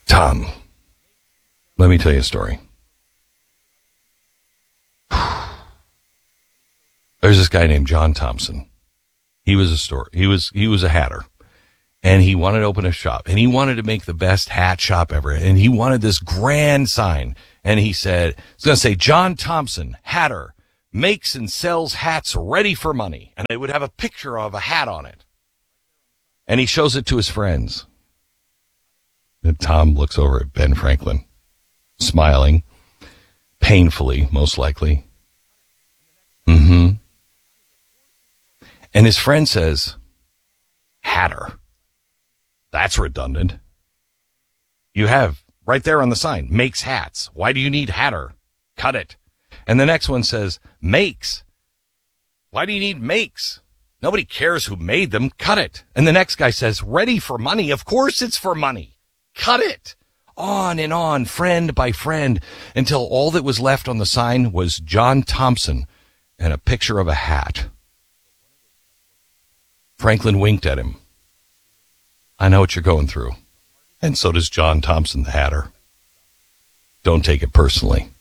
Tom, let me tell you a story. There's this guy named John Thompson. He was a hatter, and he wanted to open a shop, and he wanted to make the best hat shop ever, and he wanted this grand sign, and he said, it's going to say, John Thompson, hatter, makes and sells hats ready for money, and it would have a picture of a hat on it, and he shows it to his friends. And Tom looks over at Ben Franklin, smiling, painfully, most likely. Mm-hmm. And his friend says, hatter. That's redundant. You have right there on the sign, makes hats. Why do you need hatter? Cut it. And the next one says, makes. Why do you need makes? Nobody cares who made them. Cut it. And the next guy says, ready for money. Of course it's for money. Cut it. On and on, friend by friend, until all that was left on the sign was John Thompson and a picture of a hat. Franklin winked at him. I know what you're going through. And so does John Thompson the hatter. Don't take it personally.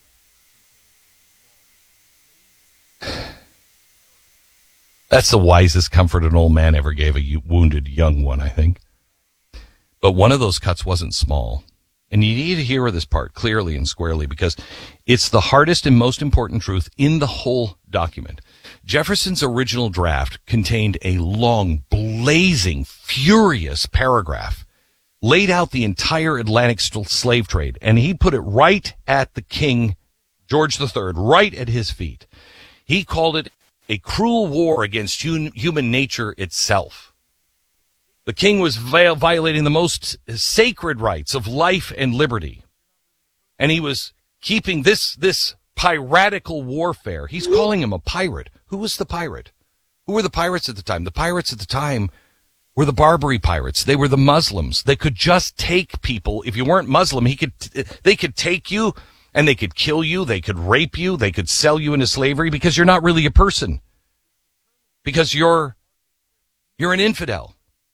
That's the wisest comfort an old man ever gave a wounded young one, I think. But one of those cuts wasn't small. And you need to hear this part clearly and squarely because it's the hardest and most important truth in the whole document. Jefferson's original draft contained a long, blazing, furious paragraph, laid out the entire Atlantic slave trade, and he put it right at the King, George III, right at his feet. He called it a cruel war against human nature itself. The king was violating the most sacred rights of life and liberty. And he was keeping this piratical warfare. He's calling him a pirate. Who was the pirate? Who were the pirates at the time? The pirates at the time were the Barbary pirates. They were the Muslims. They could just take people. If you weren't Muslim, they could take you and they could kill you. They could rape you. They could sell you into slavery because you're not really a person. Because you're an infidel.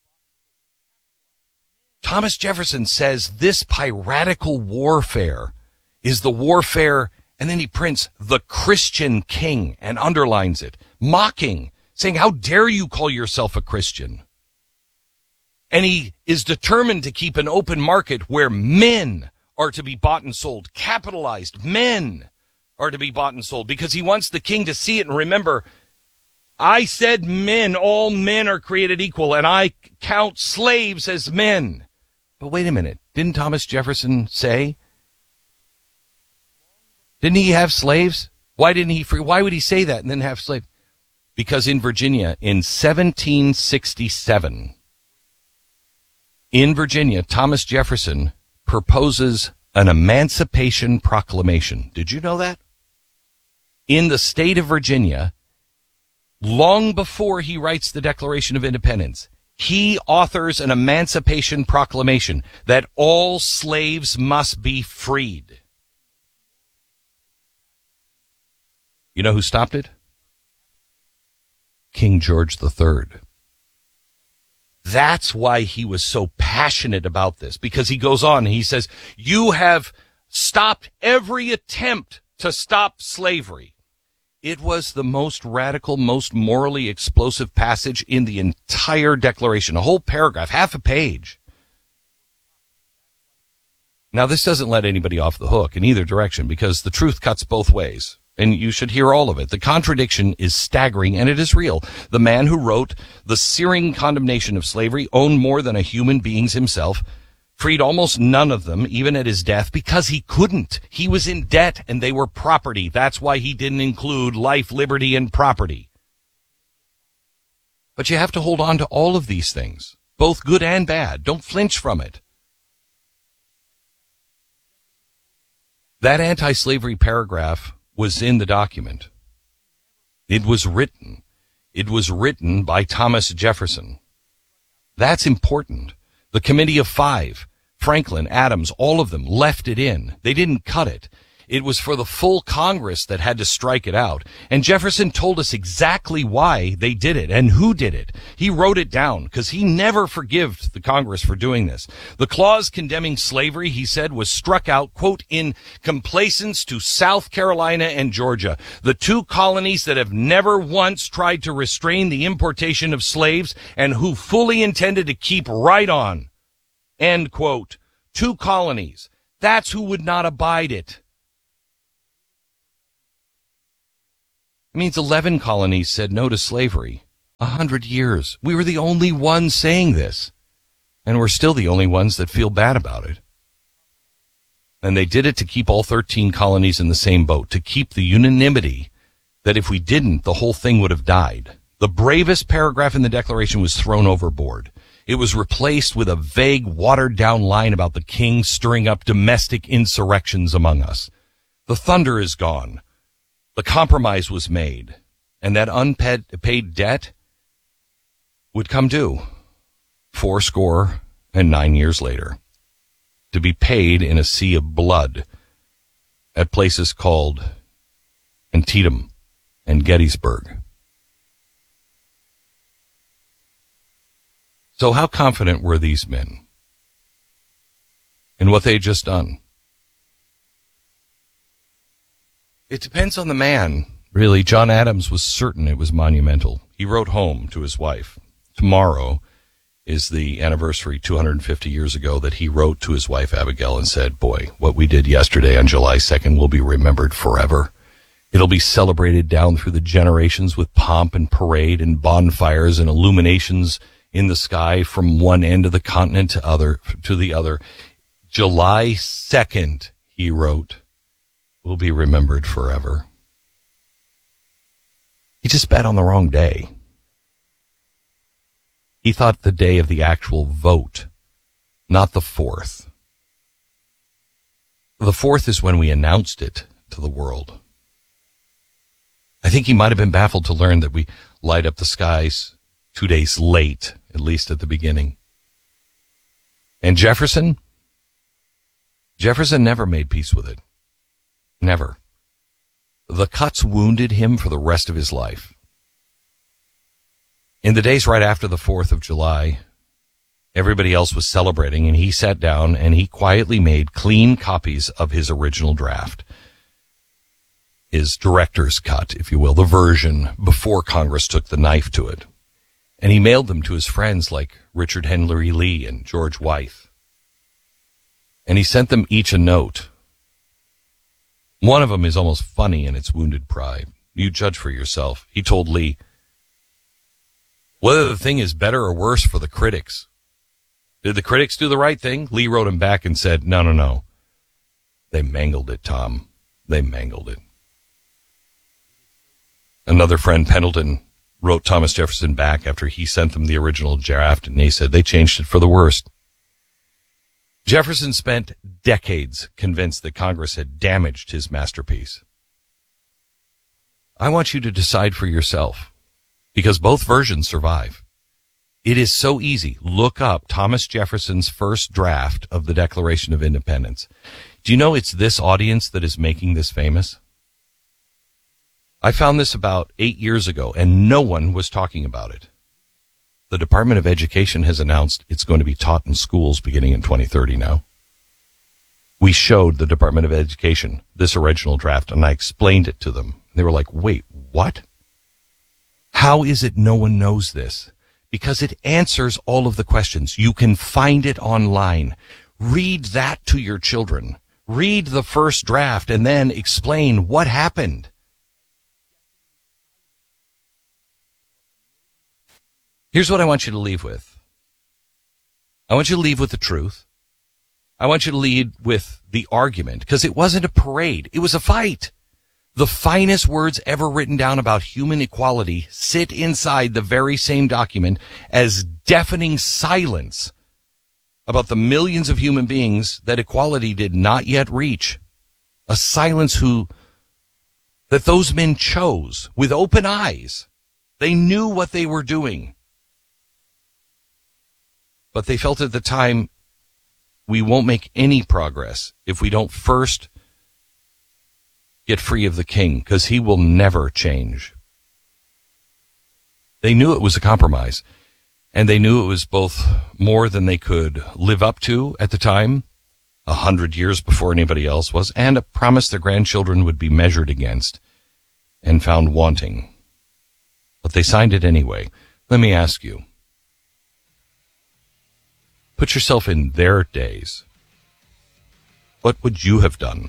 Thomas Jefferson says this piratical warfare is the warfare, and then he prints the Christian king and underlines it, mocking, saying, how dare you call yourself a Christian? And he is determined to keep an open market where men are to be bought and sold. Capitalized men are to be bought and sold because he wants the king to see it and remember, I said men, all men are created equal, and I count slaves as men. But wait a minute. Didn't Thomas Jefferson say? Didn't he have slaves? Why would he say that and then have slaves? Because in Virginia, in 1767, Thomas Jefferson proposes an Emancipation Proclamation. Did you know that? In the state of Virginia, long before he writes the Declaration of Independence, he authors an Emancipation Proclamation that all slaves must be freed. You know who stopped it? King George III. That's why he was so passionate about this, because he goes on and he says, you have stopped every attempt to stop slavery. It was the most radical, most morally explosive passage in the entire Declaration, a whole paragraph, half a page. Now, this doesn't let anybody off the hook in either direction because the truth cuts both ways, and you should hear all of it. The contradiction is staggering, and it is real. The man who wrote the searing condemnation of slavery owned more than a human being's himself, freed almost none of them, even at his death, because he couldn't. He was in debt, and they were property. That's why he didn't include life, liberty, and property. But you have to hold on to all of these things, both good and bad. Don't flinch from it. That anti-slavery paragraph was in the document. It was written. It was written by Thomas Jefferson. That's important. The Committee of Five, Franklin, Adams, all of them left it in. They didn't cut it. It was for the full Congress that had to strike it out. And Jefferson told us exactly why they did it and who did it. He wrote it down because he never forgave the Congress for doing this. The clause condemning slavery, he said, was struck out, quote, in complaisance to South Carolina and Georgia, the two colonies that have never once tried to restrain the importation of slaves and who fully intended to keep right on, end quote. Two colonies. That's who would not abide it. It means 11 colonies said no to slavery. 100 years. We were the only ones saying this. And we're still the only ones that feel bad about it. And they did it to keep all 13 colonies in the same boat, to keep the unanimity that if we didn't, the whole thing would have died. The bravest paragraph in the Declaration was thrown overboard. It was replaced with a vague, watered-down line about the king stirring up domestic insurrections among us. The thunder is gone. The compromise was made. And that unpaid debt would come due 89 years later, to be paid in a sea of blood at places called Antietam and Gettysburg. So how confident were these men in what they had just done? It depends on the man, really. John Adams was certain it was monumental. He wrote home to his wife. Tomorrow is the anniversary, 250 years ago, that he wrote to his wife Abigail and said, boy, what we did yesterday on July 2nd will be remembered forever. It'll be celebrated down through the generations with pomp and parade and bonfires and illuminations in the sky from one end of the continent to the other. July 2nd, he wrote, will be remembered forever. He just bet on the wrong day. He thought the day of the actual vote, not the 4th. The 4th is when we announced it to the world. I think he might have been baffled to learn that we light up the skies 2 days late, at least at the beginning. And Jefferson never made peace with it. Never. The cuts wounded him for the rest of his life. In the days right after the 4th of July, everybody else was celebrating, and he sat down and he quietly made clean copies of his original draft. His director's cut, if you will, the version before Congress took the knife to it. And he mailed them to his friends like Richard Henry Lee and George Wythe. And he sent them each a note. One of them is almost funny in its wounded pride. You judge for yourself. He told Lee, whether the thing is better or worse for the critics. Did the critics do the right thing? Lee wrote him back and said, no. They mangled it, Tom. They mangled it. Another friend, Pendleton, wrote Thomas Jefferson back after he sent them the original draft, and they said they changed it for the worst. Jefferson spent decades convinced that Congress had damaged his masterpiece. I want you to decide for yourself, because both versions survive. It is so easy. Look up Thomas Jefferson's first draft of the Declaration of Independence. Do you know it's this audience that is making this famous? I found this about 8 years ago, and no one was talking about it. The Department of Education has announced it's going to be taught in schools beginning in 2030 now. We showed the Department of Education this original draft, and I explained it to them. They were like, wait, what? How is it no one knows this? Because it answers all of the questions. You can find it online. Read that to your children. Read the first draft and then explain what happened. Here's what I want you to leave with. I want you to leave with the truth. I want you to lead with the argument, because it wasn't a parade. It was a fight. The finest words ever written down about human equality sit inside the very same document as deafening silence about the millions of human beings that equality did not yet reach. A silence that those men chose with open eyes. They knew what they were doing. But they felt at the time, we won't make any progress if we don't first get free of the king, because he will never change. They knew it was a compromise, and they knew it was both more than they could live up to at the time, 100 years before anybody else was, and a promise their grandchildren would be measured against and found wanting. But they signed it anyway. Let me ask you, put yourself in their days. What would you have done?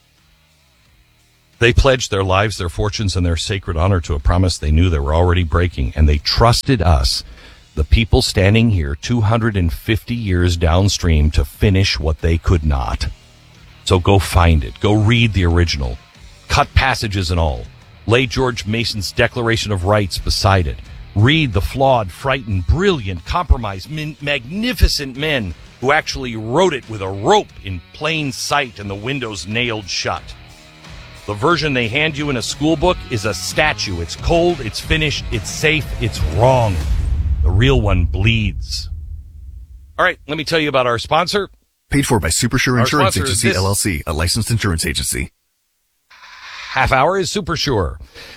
They pledged their lives, their fortunes, and their sacred honor to a promise they knew they were already breaking, and they trusted us, the people standing here 250 years downstream, to finish what they could not. So go find it. Go read the original. Cut passages and all. Lay George Mason's Declaration of Rights beside it. Read the flawed, frightened, brilliant, compromised, magnificent men who actually wrote it with a rope in plain sight and the windows nailed shut. The version they hand you in a school book is a statue. It's cold, it's finished, it's safe, it's wrong. The real one bleeds. All right, let me tell you about our sponsor. Paid for by Supersure Insurance Agency, LLC, a licensed insurance agency. Half hour is Supersure.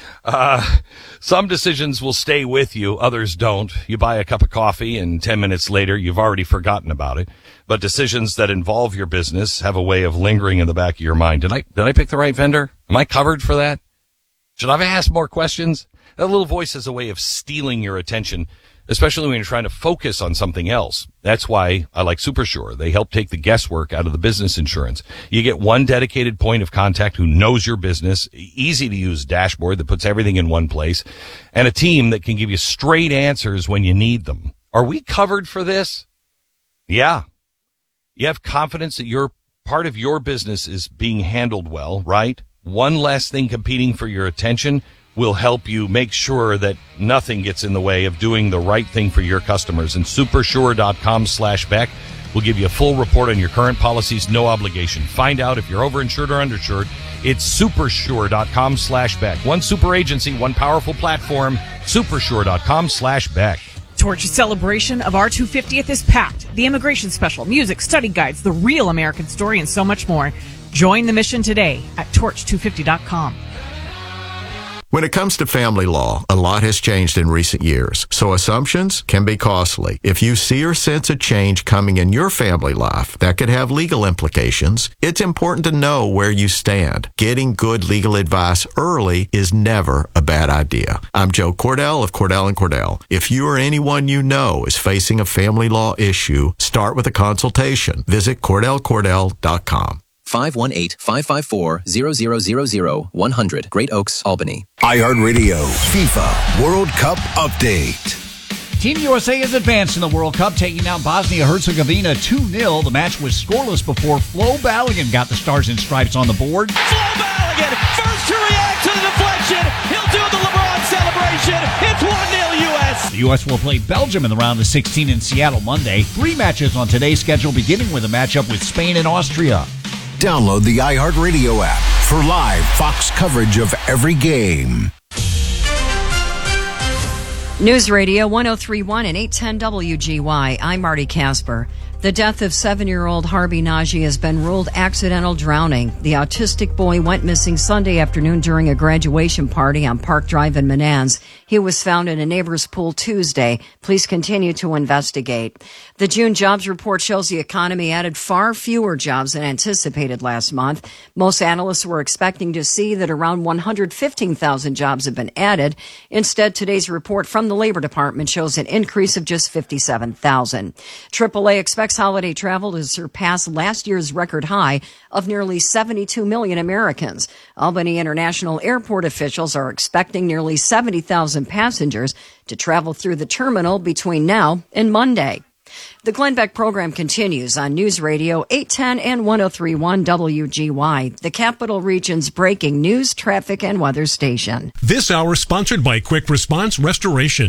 Some decisions will stay with you, others don't. You buy a cup of coffee and 10 minutes later you've already forgotten about it. But decisions that involve your business have a way of lingering in the back of your mind. Did I pick the right vendor? Am I covered for that? Should I have asked more questions? That little voice has a way of stealing your attention, especially when you're trying to focus on something else. That's why I like Supersure. They help take the guesswork out of the business insurance. You get one dedicated point of contact who knows your business, easy to use dashboard that puts everything in one place, and a team that can give you straight answers when you need them. Are we covered for this? Yeah. You have confidence that your part of your business is being handled well, right? One less thing competing for your attention will help you make sure that nothing gets in the way of doing the right thing for your customers. And supersure.com/Beck will give you a full report on your current policies, no obligation. Find out if you're overinsured or underinsured. It's supersure.com/Beck. One super agency, one powerful platform, supersure.com/Beck. Torch's celebration of our 250th is packed. The immigration special, music, study guides, the real American story, and so much more. Join the mission today at torch250.com. When it comes to family law, a lot has changed in recent years, so assumptions can be costly. If you see or sense a change coming in your family life that could have legal implications, it's important to know where you stand. Getting good legal advice early is never a bad idea. I'm Joe Cordell of Cordell & Cordell. If you or anyone you know is facing a family law issue, start with a consultation. Visit CordellCordell.com. 518-554-0000 100 Great Oaks, Albany. iHeartRadio FIFA World Cup Update. Team USA has advanced in the World Cup, taking down Bosnia-Herzegovina 2-0. The match was scoreless before Flo Balogun got the Stars and Stripes on the board. Flo Balogun, first to react to the deflection. He'll do the LeBron celebration. It's 1-0 U.S. The U.S. will play Belgium in the round of 16 in Seattle Monday. 3 matches on today's schedule, beginning with a matchup with Spain and Austria. Download the iHeartRadio app for live Fox coverage of every game. News Radio 103.1 and 810 WGY. I'm Marty Casper. The death of 7-year-old Harvey Najee has been ruled accidental drowning. The autistic boy went missing Sunday afternoon during a graduation party on Park Drive in Menands. He was found in a neighbor's pool Tuesday. Police continue to investigate. The June jobs report shows the economy added far fewer jobs than anticipated last month. Most analysts were expecting to see that around 115,000 jobs have been added. Instead, today's report from the Labor Department shows an increase of just 57,000. AAA expects holiday travel to surpass last year's record high of nearly 72 million Americans. Albany International Airport officials are expecting nearly 70,000 passengers to travel through the terminal between now and Monday. The Glenn Beck program continues on News Radio 810 and 103.1 WGY, the Capital Region's breaking news, traffic, and weather station. This hour sponsored by Quick Response Restoration.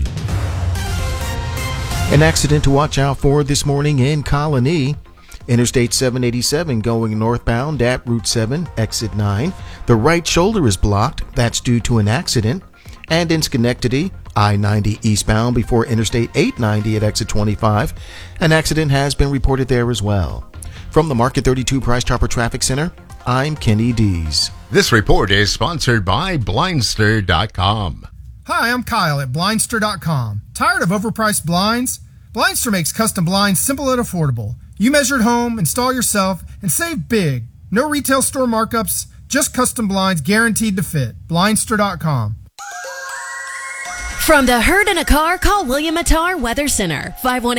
An accident to watch out for this morning in Colony. Interstate 787 going northbound at Route 7, exit 9. The right shoulder is blocked. That's due to an accident. And in Schenectady, I-90 eastbound before Interstate 890 at exit 25. An accident has been reported there as well. From the Market 32 Price Chopper Traffic Center, I'm Kenny Dees. This report is sponsored by Blindster.com. Hi, I'm Kyle at Blindster.com. Tired of overpriced blinds? Blindster makes custom blinds simple and affordable. You measure at home, install yourself, and save big. No retail store markups, just custom blinds guaranteed to fit. Blindster.com. From the herd in a car, call William Attar Weather Center,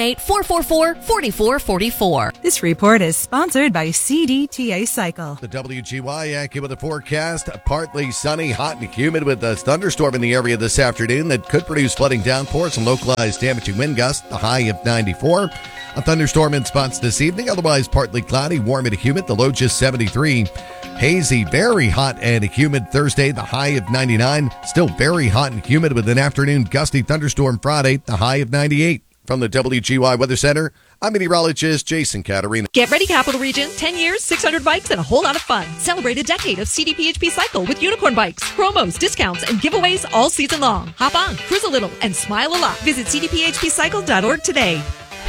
518-444-4444. This report is sponsored by CDTA Cycle. The WGY AccuWeather forecast, partly sunny, hot and humid with a thunderstorm in the area this afternoon that could produce flooding downpours and localized damaging wind gusts, the high of 94. A thunderstorm in spots this evening, otherwise partly cloudy, warm and humid, the low just 73. Hazy, very hot and humid Thursday, the high of 99. Still very hot and humid with an afternoon gusty thunderstorm Friday, the high of 98. From the WGY Weather Center, I'm meteorologist Jason Caterina. Get ready, Capital Region. 10 years, 600 bikes, and a whole lot of fun. Celebrate a decade of CDPHP Cycle with unicorn bikes, promos, discounts, and giveaways all season long. Hop on, cruise a little, and smile a lot. Visit cdphpcycle.org today.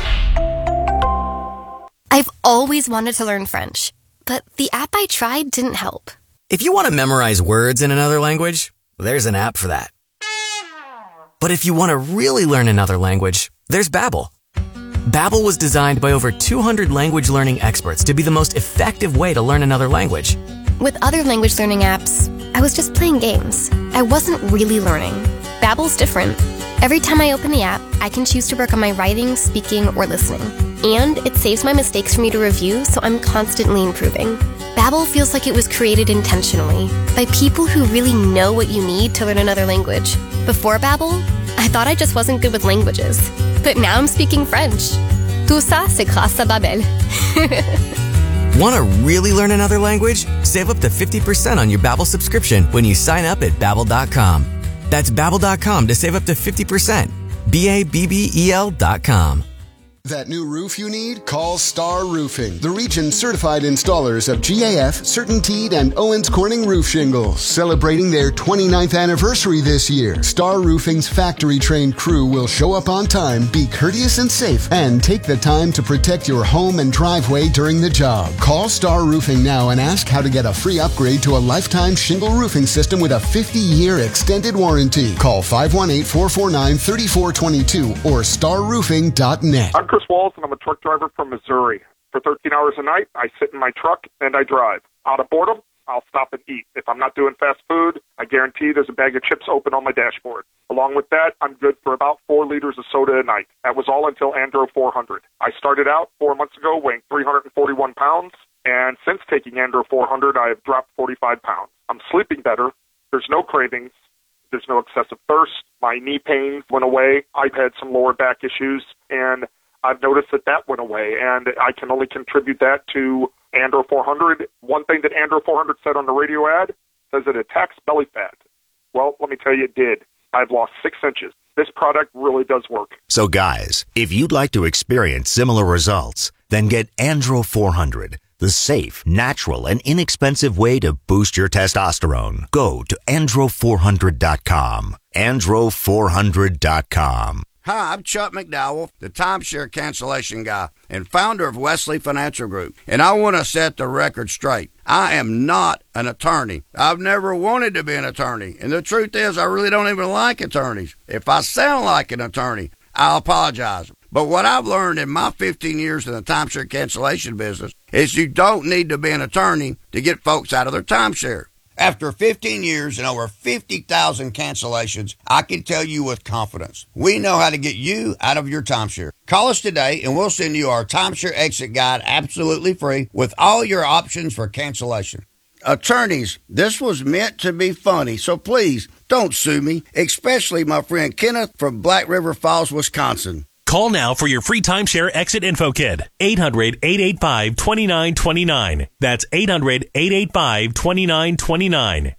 I've always wanted to learn French, but the app I tried didn't help. If you want to memorize words in another language, there's an app for that. But if you want to really learn another language, there's Babbel. Babbel was designed by over 200 language learning experts to be the most effective way to learn another language. With other language learning apps, I was just playing games. I wasn't really learning. Babbel's different. Every time I open the app, I can choose to work on my writing, speaking, or listening. And it saves my mistakes for me to review, so I'm constantly improving. Babbel feels like it was created intentionally by people who really know what you need to learn another language. Before Babbel, I thought I just wasn't good with languages. But now I'm speaking French. Tout ça, c'est grâce à Babbel. Want to really learn another language? Save up to 50% on your Babbel subscription when you sign up at Babbel.com. That's Babbel.com to save up to 50%. Babbel.com. That new roof you need? Call Star Roofing, the region certified installers of GAF, CertainTeed, and Owens Corning roof shingles. Celebrating their 29th anniversary this year, Star Roofing's factory-trained crew will show up on time, be courteous and safe, and take the time to protect your home and driveway during the job. Call Star Roofing now and ask how to get a free upgrade to a lifetime shingle roofing system with a 50-year extended warranty. Call 518-449-3422 or starroofing.net. I'm Chris Walls, and I'm a truck driver from Missouri. For 13 hours a night, I sit in my truck and I drive. Out of boredom, I'll stop and eat. If I'm not doing fast food, I guarantee there's a bag of chips open on my dashboard. Along with that, I'm good for about 4 liters of soda a night. That was all until Andro 400. I started out 4 months ago weighing 341 pounds, and since taking Andro 400, I have dropped 45 pounds. I'm sleeping better. There's no cravings. There's no excessive thirst. My knee pain went away. I've had some lower back issues, and I've noticed that went away, and I can only contribute that to Andro 400. One thing that Andro 400 said on the radio ad says it attacks belly fat. Well, let me tell you, it did. I've lost 6 inches. This product really does work. So guys, if you'd like to experience similar results, then get Andro 400, the safe, natural, and inexpensive way to boost your testosterone. Go to andro400.com. andro400.com. Hi, I'm Chuck McDowell, the timeshare cancellation guy and founder of Wesley Financial Group. And I want to set the record straight. I am not an attorney. I've never wanted to be an attorney. And the truth is, I really don't even like attorneys. If I sound like an attorney, I'll apologize. But what I've learned in my 15 years in the timeshare cancellation business is you don't need to be an attorney to get folks out of their timeshare. After 15 years and over 50,000 cancellations, I can tell you with confidence, we know how to get you out of your timeshare. Call us today and we'll send you our timeshare exit guide absolutely free with all your options for cancellation. Attorneys, this was meant to be funny, so please don't sue me, especially my friend Kenneth from Black River Falls, Wisconsin. Call now for your free timeshare exit info kit. 800-885-2929. That's 800-885-2929.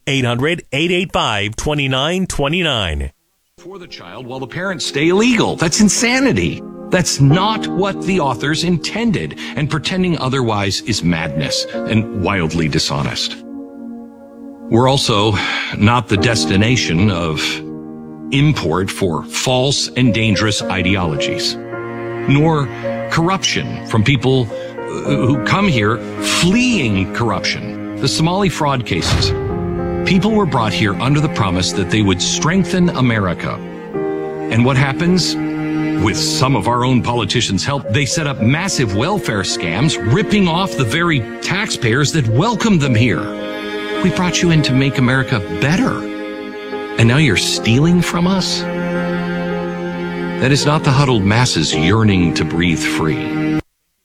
800-885-2929. For the child while the parents stay illegal. That's insanity. That's not what the authors intended. And pretending otherwise is madness and wildly dishonest. We're also not the destination of import for false and dangerous ideologies, nor corruption from people who come here fleeing corruption. The Somali fraud cases. People were brought here under the promise that they would strengthen America. And what happens? With some of our own politicians' help, they set up massive welfare scams, ripping off the very taxpayers that welcomed them here. We brought you in to make America better. And now you're stealing from us? That is not the huddled masses yearning to breathe free.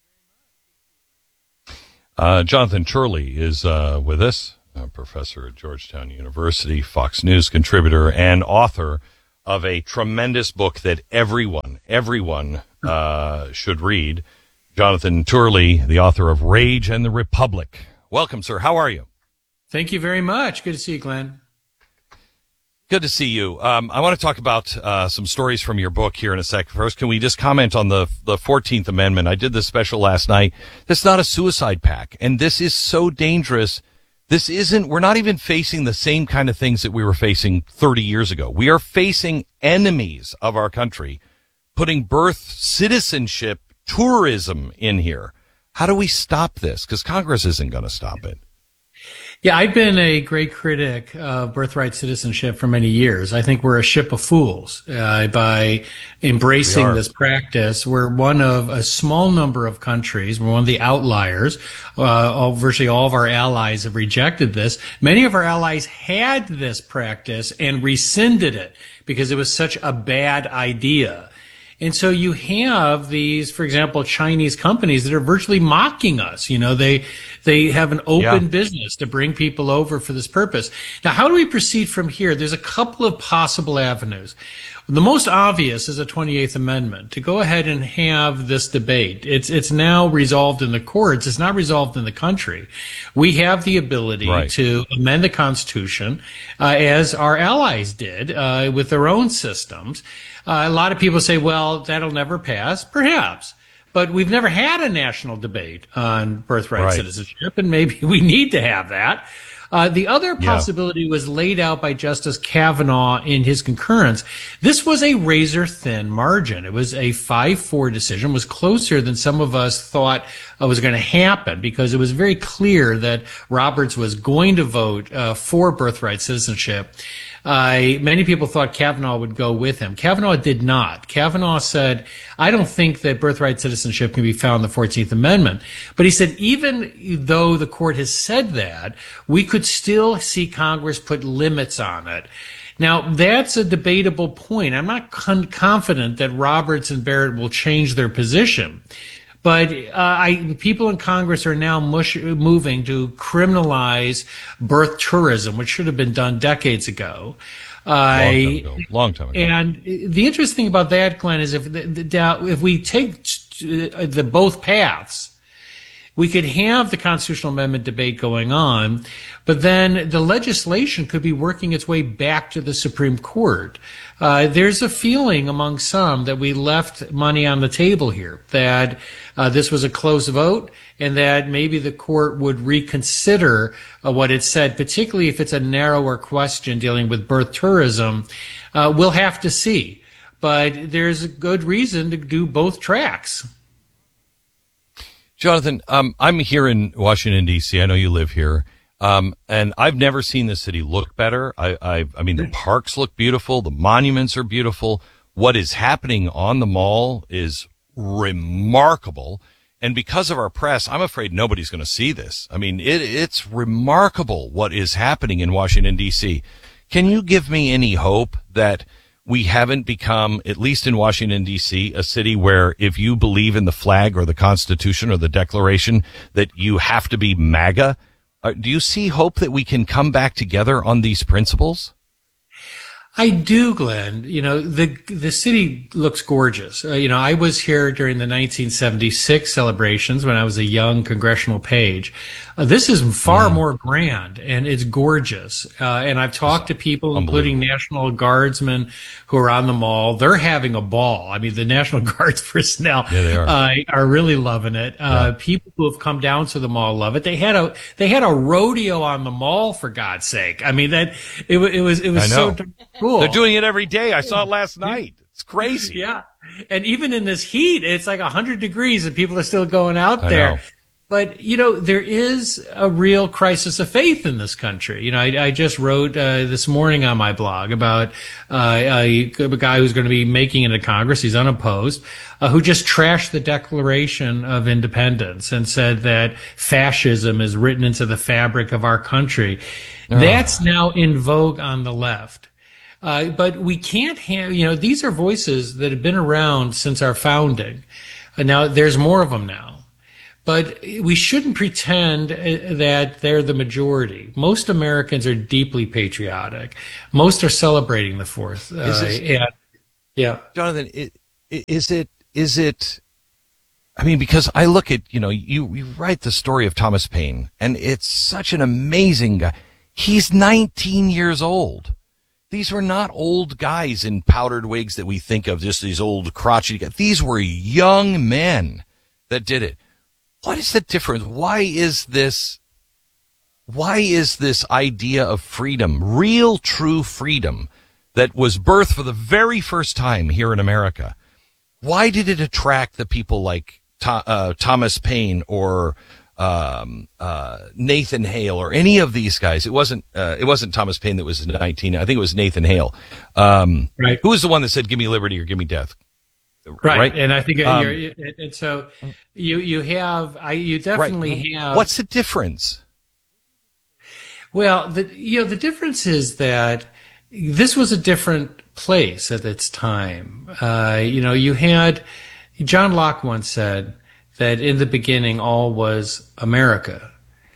Jonathan Turley is with us, a professor at Georgetown University, Fox News contributor, and author of a tremendous book that everyone should read. Jonathan Turley, the author of Rage and the Republic. Welcome, sir. How are you? Thank you very much. Good to see you, Glenn. Good to see you. I want to talk about some stories from your book here in a sec. First, can we just comment on the 14th Amendment? I did this special last night. This is not a suicide pact, and this is so dangerous. We're not even facing the same kind of things that we were facing 30 years ago. We are facing enemies of our country, putting birth, citizenship, tourism in here. How do we stop this? Because Congress isn't going to stop it. Yeah, I've been a great critic of birthright citizenship for many years. I think we're a ship of fools by embracing this practice. We're one of a small number of countries. We're one of the outliers. Virtually all of our allies have rejected this. Many of our allies had this practice and rescinded it because it was such a bad idea. And so you have these, for example, Chinese companies that are virtually mocking us. You know, they have an open business to bring people over for this purpose. Now, how do we proceed from here? There's a couple of possible avenues. The most obvious is a 28th Amendment, to go ahead and have this debate. It's now resolved in the courts. It's not resolved in the country. We have the ability to amend the Constitution, as our allies did, with their own systems. A lot of people say, well, that'll never pass. Perhaps. But we've never had a national debate on birthright citizenship, and maybe we need to have that. The other possibility was laid out by Justice Kavanaugh in his concurrence. This was a razor-thin margin. It was a 5-4 decision. It was closer than some of us thought was going to happen, because it was very clear that Roberts was going to vote for birthright citizenship. Many people thought Kavanaugh would go with him. Kavanaugh did not. Kavanaugh said, I don't think that birthright citizenship can be found in the 14th Amendment. But he said, even though the court has said that, we could still see Congress put limits on it. Now, that's a debatable point. I'm not confident that Roberts and Barrett will change their position. But people in Congress are now moving to criminalize birth tourism, which should have been done decades ago. Long time ago. And the interesting thing about that, Glenn, is if we take the both paths, we could have the constitutional amendment debate going on, but then the legislation could be working its way back to the Supreme Court. There's a feeling among some that we left money on the table here, that this was a close vote, and that maybe the court would reconsider what it said, particularly if it's a narrower question dealing with birth tourism. We'll have to see. But there's a good reason to do both tracks. Jonathan, I'm here in Washington, D.C. I know you live here. And I've never seen the city look better. I mean, the parks look beautiful. The monuments are beautiful. What is happening on the mall is remarkable. And because of our press, I'm afraid nobody's going to see this. I mean, it's remarkable what is happening in Washington, D.C. Can you give me any hope that we haven't become, at least in Washington, D.C., a city where if you believe in the flag or the Constitution or the Declaration, that you have to be MAGA? Do you see hope that we can come back together on these principles? I do, Glenn. You know, the city looks gorgeous. I was here during the 1976 celebrations when I was a young congressional page. This is far more grand, and it's gorgeous. And I've talked to people, including National Guardsmen who are on the mall. They're having a ball. I mean, the National Guards personnel are really loving it. People who have come down to the mall love it. They had a rodeo on the mall, for God's sake. I mean, it was so cool. They're doing it every day. I saw it last night. It's crazy. Yeah. And even in this heat, it's like 100 degrees and people are still going out there. But, there is a real crisis of faith in this country. I just wrote this morning on my blog about a guy who's going to be making it to Congress. He's unopposed, who just trashed the Declaration of Independence and said that fascism is written into the fabric of our country. That's now in vogue on the left. But we can't have, these are voices that have been around since our founding. Now, there's more of them now. But we shouldn't pretend that they're the majority. Most Americans are deeply patriotic. Most are celebrating the 4th. Yeah. Jonathan, is it, I mean, because I look at, you write the story of Thomas Paine, and it's such an amazing guy. He's 19 years old. These were not old guys in powdered wigs that we think of, just these old crotchety guys. These were young men that did it. What is the difference? Why is this idea of freedom, real, true freedom, that was birthed for the very first time here in America? Why did it attract the people like Thomas Paine or Nathan Hale or any of these guys? It wasn't Thomas Paine that was 19. I think it was Nathan Hale. Right. Who was the one that said, "Give me liberty or give me death"? Right. And I think, and so you definitely have. What's the difference? Well, the difference is that this was a different place at its time. You had, John Locke once said that in the beginning all was America.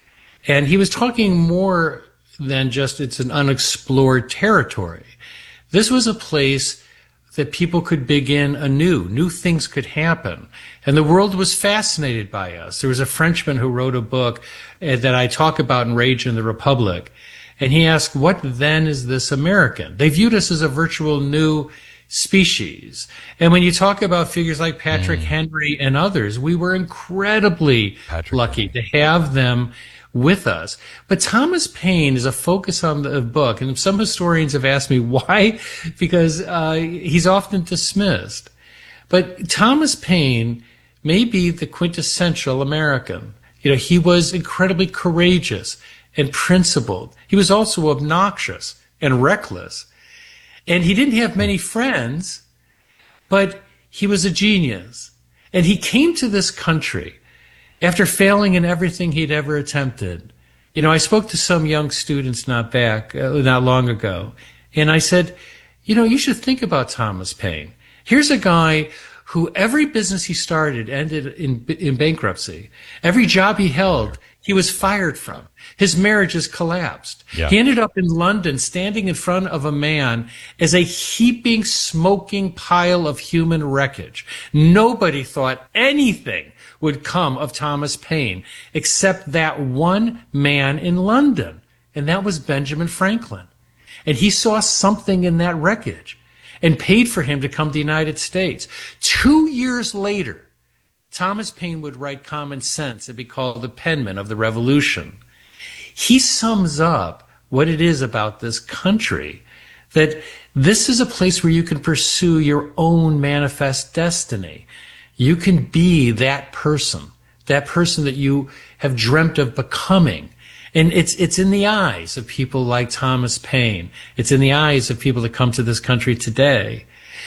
And he was talking more than just it's an unexplored territory. This was a place that people could begin anew. New things could happen. And the world was fascinated by us. There was a Frenchman who wrote a book that I talk about in Rage in the Republic. And he asked, what then is this American? They viewed us as a virtual new species. And when you talk about figures like Patrick Henry and others, we were incredibly lucky to have them with us. But Thomas Paine is a focus on the book, and some historians have asked me why, because he's often dismissed. But Thomas Paine may be the quintessential American. He was incredibly courageous and principled. He was also obnoxious and reckless. And he didn't have many friends, but he was a genius. And he came to this country after failing in everything he'd ever attempted. I spoke to some young students not long ago, and I said, you should think about Thomas Paine. Here's a guy who every business he started ended in bankruptcy. Every job he held, he was fired from. His marriages collapsed. Yeah. He ended up in London standing in front of a man as a heaping, smoking pile of human wreckage. Nobody thought anything would come of Thomas Paine except that one man in London, and that was Benjamin Franklin. And he saw something in that wreckage and paid for him to come to the United States. 2 years later, Thomas Paine would write Common Sense and be called the penman of the Revolution. He sums up what it is about this country, that this is a place where you can pursue your own manifest destiny. You can be that person that you have dreamt of becoming. And it's in the eyes of people like Thomas Paine. It's in the eyes of people that come to this country today.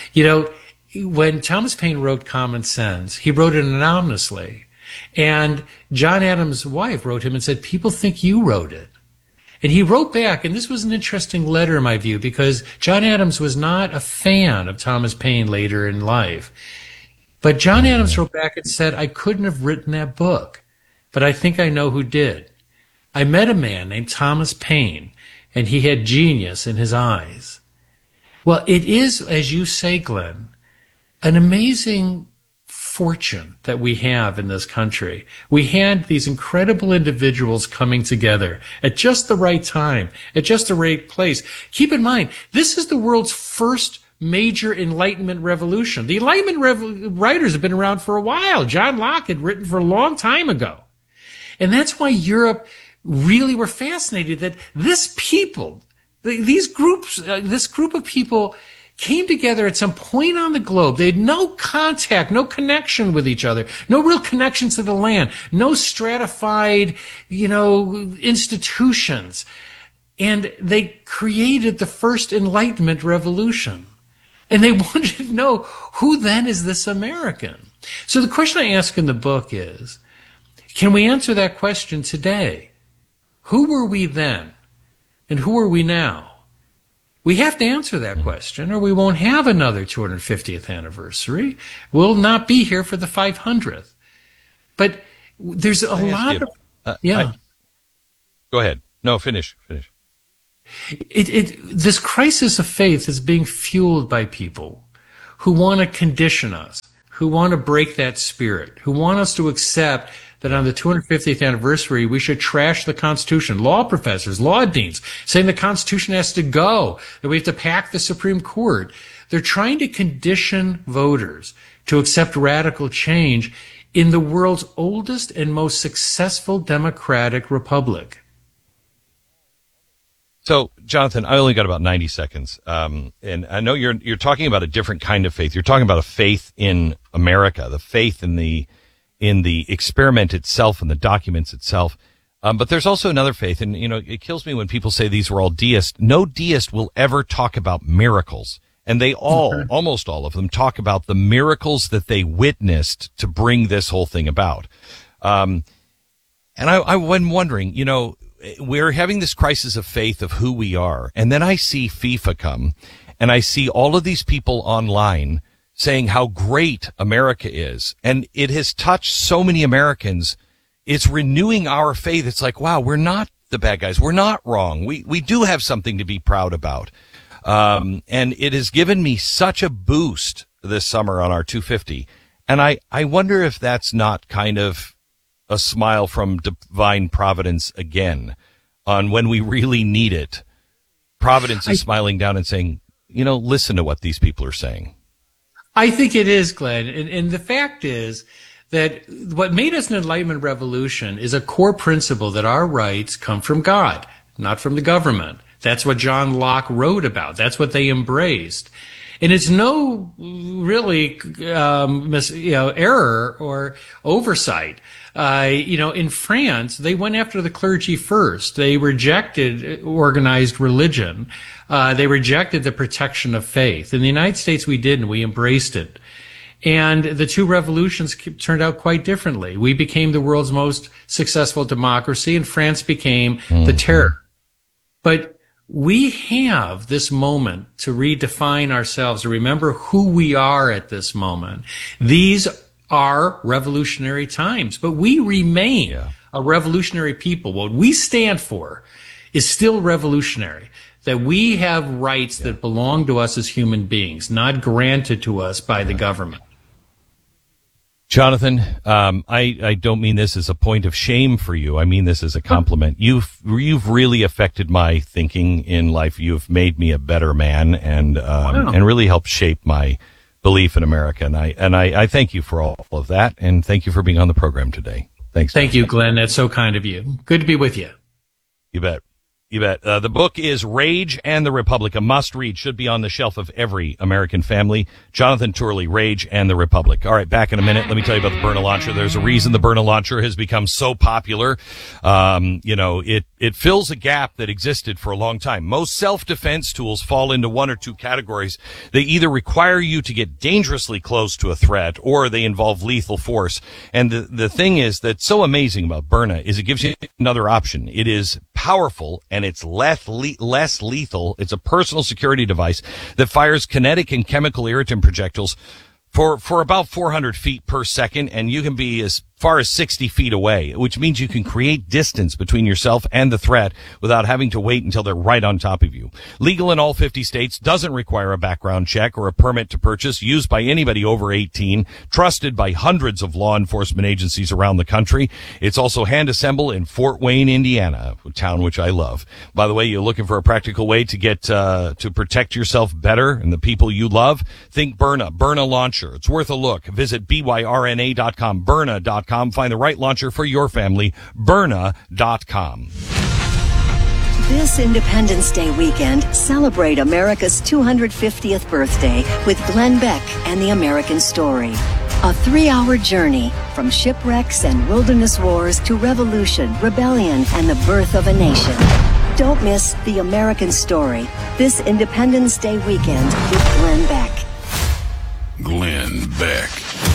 When Thomas Paine wrote Common Sense, he wrote it anonymously. And John Adams' wife wrote him and said, people think you wrote it. And he wrote back, and this was an interesting letter in my view, because John Adams was not a fan of Thomas Paine later in life. But John Adams wrote back and said, I couldn't have written that book, but I think I know who did. I met a man named Thomas Paine, and he had genius in his eyes. Well, it is, as you say, Glenn, an amazing fortune that we have in this country. We had these incredible individuals coming together at just the right time, at just the right place. Keep in mind, this is the world's first major Enlightenment revolution. The Enlightenment writers have been around for a while. John Locke had written for a long time ago. And that's why Europe really were fascinated that this group of people came together at some point on the globe. They had no contact, no connection with each other, no real connection to the land, no stratified, institutions. And they created the first Enlightenment revolution. And they wanted to know, who then is this American? So the question I ask in the book is, can we answer that question today? Who were we then? And who are we now? We have to answer that question, or we won't have another 250th anniversary. We'll not be here for the 500th. But there's a lot of... Go ahead. No, finish. This crisis of faith is being fueled by people who want to condition us, who want to break that spirit, who want us to accept that on the 250th anniversary, we should trash the Constitution. Law professors, law deans, saying the Constitution has to go, that we have to pack the Supreme Court. They're trying to condition voters to accept radical change in the world's oldest and most successful democratic republic. So, Jonathan, I only got about 90 seconds. And I know you're talking about a different kind of faith. You're talking about a faith in America, the faith in the experiment itself and the documents itself. But there's also another faith, and, it kills me when people say these were all deists. No deist will ever talk about miracles. And they almost all of them, talk about the miracles that they witnessed to bring this whole thing about. And I'm wondering, we're having this crisis of faith of who we are. And then I see FIFA come, and I see all of these people online saying how great America is. And it has touched so many Americans. It's renewing our faith. It's like, wow, we're not the bad guys. We're not wrong. We do have something to be proud about. And it has given me such a boost this summer on our 250. And I wonder if that's not kind of a smile from divine providence again on when we really need it. Providence is smiling down and saying, listen to what these people are saying. I think it is, Glenn. And the fact is that what made us an Enlightenment revolution is a core principle that our rights come from God, not from the government. That's what John Locke wrote about. That's what they embraced. And it's no really, error or oversight. In France, they went after the clergy first. They rejected organized religion. They rejected the protection of faith. In the United States, we didn't. We embraced it. And the two revolutions turned out quite differently. We became the world's most successful democracy, and France became the terror. But we have this moment to redefine ourselves, to remember who we are at this moment. These are revolutionary times, but we remain a revolutionary people. What we stand for is still revolutionary, that we have rights that belong to us as human beings, not granted to us by the government. Jonathan, I don't mean this as a point of shame for you. I mean this as a compliment. You've really affected my thinking in life. You've made me a better man and really helped shape my belief in America. And I thank you for all of that. And thank you for being on the program today. Thanks. Thank you, Glenn. That's so kind of you. Good to be with you. You bet. You bet. The book is Rage and the Republic, a must-read, should be on the shelf of every American family. Jonathan Turley, Rage and the Republic. All right, back in a minute. Let me tell you about the Byrna launcher. There's a reason the Byrna launcher has become so popular. It fills a gap that existed for a long time. Most self-defense tools fall into one or two categories. They either require you to get dangerously close to a threat, or they involve lethal force. And the thing is that's so amazing about Byrna is it gives you another option. It is powerful and it's less lethal. It's a personal security device that fires kinetic and chemical irritant projectiles for about 400 feet per second, and you can be as far as 60 feet away, which means you can create distance between yourself and the threat without having to wait until they're right on top of you. Legal in all 50 states, doesn't require a background check or a permit to purchase, used by anybody over 18, trusted by hundreds of law enforcement agencies around the country. It's also hand assembled in Fort Wayne, Indiana, a town which I love. By the way, you're looking for a practical way to get to protect yourself better and the people you love? Think Byrna launcher. It's worth a look. Visit byrna.com, Byrna.com. Find the right launcher for your family, Byrna.com. This Independence Day weekend, celebrate America's 250th birthday with Glenn Beck and the American Story. A 3-hour journey from shipwrecks and wilderness wars to revolution, rebellion, and the birth of a nation. Don't miss The American Story this Independence Day weekend with Glenn Beck. Glenn Beck.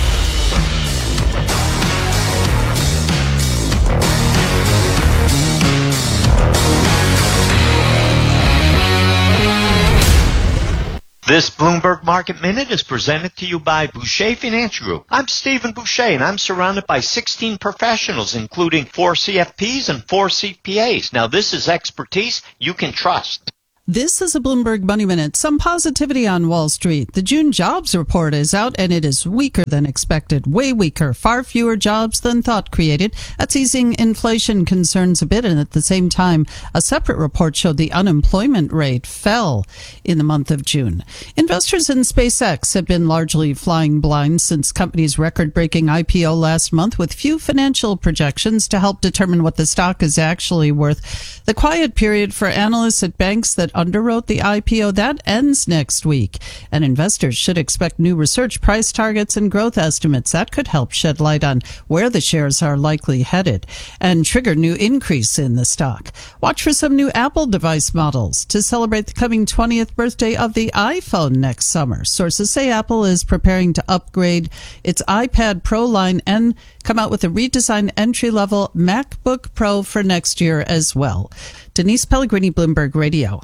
This Bloomberg Market Minute is presented to you by Boucher Financial Group. I'm Stephen Boucher, and I'm surrounded by 16 professionals, including 4 CFPs and 4 CPAs. Now, this is expertise you can trust. This is a Bloomberg Money Minute. Some positivity on Wall Street. The June jobs report is out and it is weaker than expected. Way weaker. Far fewer jobs than thought created. That's easing inflation concerns a bit. And at the same time, a separate report showed the unemployment rate fell in the month of June. Investors in SpaceX have been largely flying blind since company's record-breaking IPO last month, with few financial projections to help determine what the stock is actually worth. The quiet period for analysts at banks that underwrote the IPO, that ends next week, and investors should expect new research, price targets, and growth estimates. That could help shed light on where the shares are likely headed and trigger new increase in the stock. Watch for some new Apple device models to celebrate the coming 20th birthday of the iPhone next summer. Sources say Apple is preparing to upgrade its iPad Pro line and come out with a redesigned entry-level MacBook Pro for next year as well. Denise Pellegrini, Bloomberg Radio.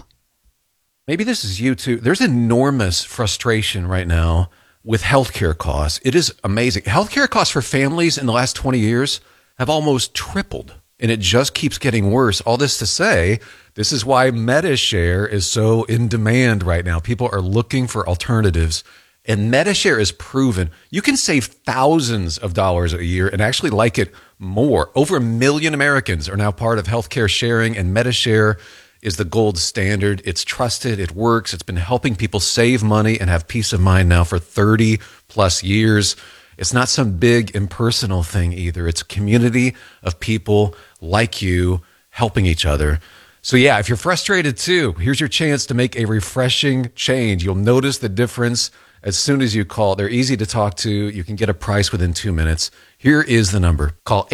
Maybe this is you too. There's enormous frustration right now with healthcare costs. It is amazing. Healthcare costs for families in the last 20 years have almost tripled, and it just keeps getting worse. All this to say, this is why MediShare is so in demand right now. People are looking for alternatives, and MediShare is proven. You can save thousands of dollars a year and actually like it more. Over 1 million Americans are now part of healthcare sharing, and MediShare is the gold standard. It's trusted. It works. It's been helping people save money and have peace of mind now for 30 plus years. It's not some big impersonal thing either. It's a community of people like you helping each other. So yeah, if you're frustrated too, here's your chance to make a refreshing change. You'll notice the difference as soon as you call. They're easy to talk to. You can get a price within 2 minutes. Here is the number. Call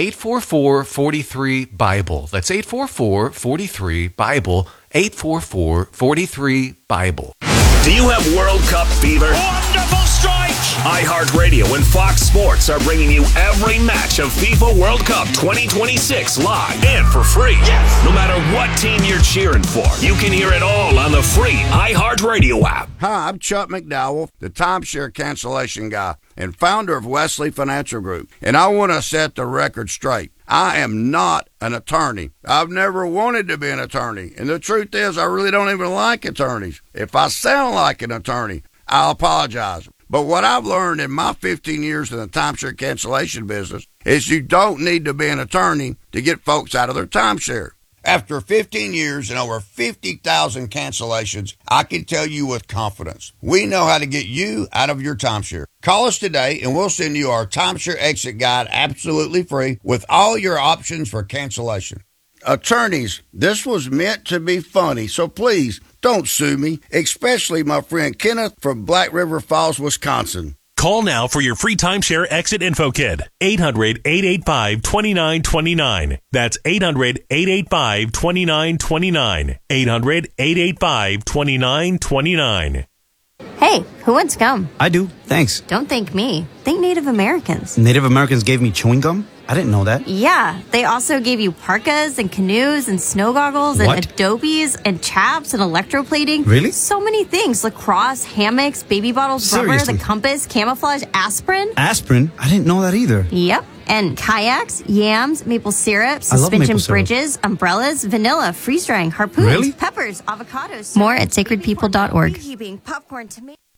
844-43-BIBLE. That's 844-43-BIBLE. 844-43-BIBLE. Do you have World Cup fever? Wonderful strike! iHeartRadio and Fox Sports are bringing you every match of FIFA World Cup 2026 live and for free. Yes! No matter what team you're cheering for, you can hear it all on the free iHeartRadio app. Hi, I'm Chuck McDowell, the timeshare cancellation guy and founder of Wesley Financial Group, and I want to set the record straight. I am not an attorney. I've never wanted to be an attorney, and the truth is I really don't even like attorneys. If I sound like an attorney, I'll apologize. But what I've learned in my 15 years in the timeshare cancellation business is you don't need to be an attorney to get folks out of their timeshare. After 15 years and over 50,000 cancellations, I can tell you with confidence, we know how to get you out of your timeshare. Call us today and we'll send you our timeshare exit guide absolutely free with all your options for cancellation. Attorneys, this was meant to be funny, so please don't sue me, especially my friend Kenneth from Black River Falls, Wisconsin. Call now for your free timeshare exit info kit. 800-885-2929. That's 800-885-2929. 800-885-2929. Hey, who wants gum? I do, thanks. Don't thank me. Thank Native Americans. Native Americans gave me chewing gum? I didn't know that. Yeah, they also gave you parkas and canoes and snow goggles and adobes and chaps and electroplating. Really? So many things. Lacrosse, hammocks, baby bottles, Seriously? rubber, the compass, camouflage, aspirin. Aspirin? I didn't know that either. Yep. And kayaks, yams, maple syrup, I love suspension maple syrup. bridges, umbrellas, vanilla, freeze-drying, harpoons, Really? peppers, avocados. More at sacredpeople.org. Preheating, popcorn, tomato.